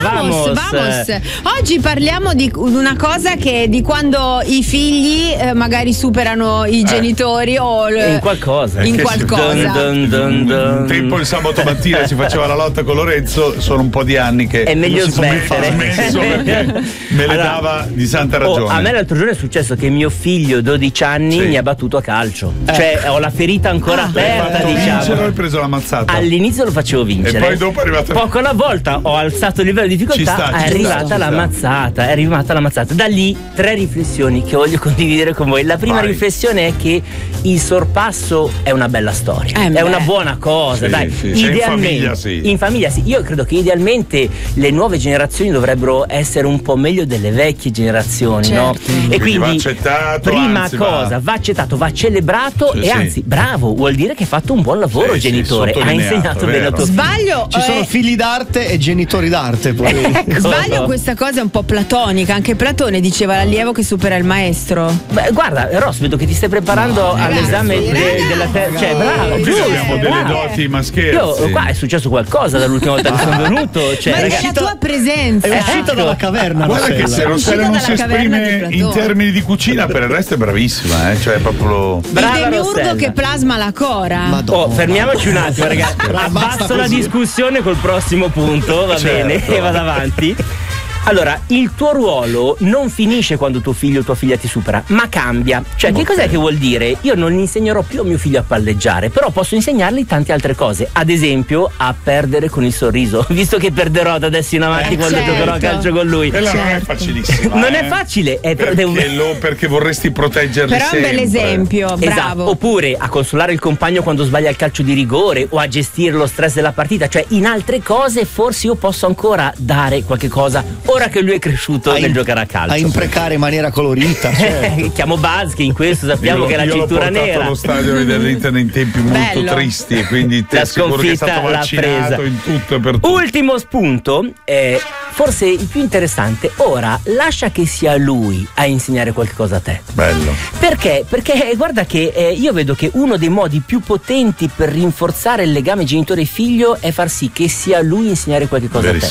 Vamos. Oggi parliamo di una cosa che di quando i figli magari superano i genitori o in qualcosa. Tempo il sabato mattina si faceva la lotta con Lorenzo, sono un po' di anni che è meglio smettere. Me le dava di santa ragione. A me l'altro giorno è successo che mio figlio 12 anni mi ha battuto a calcio. Cioè ho la ferita ancora aperta, diciamo. Hai preso la mazzata. All'inizio lo facevo vincere. E poi dopo è arrivato. Poco alla volta ho alzato il livello di difficoltà, è arrivata la mazzata. Da lì 3 riflessioni che voglio condividere con voi. La prima riflessione è che il sorpasso è una bella storia, è una buona cosa, dai. Idealmente, in famiglia sì. Io credo che idealmente le nuove generazioni dovrebbero essere un po' meglio delle vecchie generazioni, no? E quindi va accettato, prima cosa va accettato, va celebrato e anzi bravo, vuol dire che hai fatto un buon lavoro, genitore, ha insegnato bene a tuo figlio. Sbaglio, ci sono figli d'arte e genitori d'arte poi. Sbaglio, questa cosa è un po' platonica. Anche Platone diceva l'allievo che supera il maestro. Beh, guarda, Ross, vedo che ti stai preparando all'esame della cioè bravo, abbiamo delle doti, ma scherzi. Io qua è successo qualcosa dall'ultima volta che sono venuto, cioè, ma è la tua presenza. È uscita dalla caverna. Guarda che se Rossella non si esprime in termini di cucina, per il resto è bravissima, cioè proprio il demiurgo che plasma la cora. Fermiamoci un attimo, ragazzi. Abbasso la discussione col prossimo punto, va bene, e vado avanti. Allora, il tuo ruolo non finisce quando tuo figlio o tua figlia ti supera, ma cambia. Cioè, che cos'è che vuol dire? Io non insegnerò più a mio figlio a palleggiare, però posso insegnargli tante altre cose. Ad esempio, a perdere con il sorriso, visto che perderò da adesso in avanti quando giocherò a calcio con lui. Quella non è facilissima. Non è facile, perché vorresti proteggerli però sempre. Però è un bel esempio, bravo. Esatto. Oppure a consolare il compagno quando sbaglia il calcio di rigore o a gestire lo stress della partita. Cioè, in altre cose forse io posso ancora dare qualche cosa ora che lui è cresciuto nel giocare a calcio. A imprecare in maniera colorita. Certo. Chiamo Buzz, che in questo sappiamo che è la cintura nera. Allo stadio dell'Inter in tempi molto tristi, quindi la sconfitta l'ha presa in tutto e per tutto. Ultimo spunto, forse il più interessante. Ora lascia che sia lui a insegnare qualcosa a te. Bello. Perché? Perché guarda che io vedo che uno dei modi più potenti per rinforzare il legame genitore e figlio è far sì che sia lui a insegnare qualche cosa a te.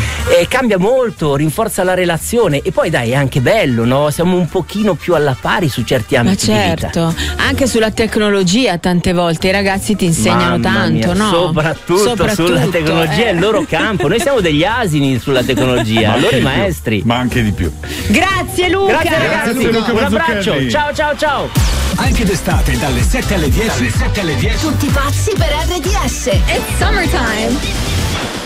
Cambia molto, rinforza la relazione e poi dai, è anche bello, no? Siamo un pochino più alla pari su certi ambiti di vita. Certo, anche sulla tecnologia tante volte i ragazzi ti insegnano tanto, no? Soprattutto sulla tecnologia è il loro campo. Noi siamo degli asini sulla tecnologia, loro i maestri. Ma anche di più. Grazie Luca. Grazie ragazzi, un abbraccio. Ciao. Anche d'estate dalle 7 alle 10. Tutti pazzi per RDS. It's summertime.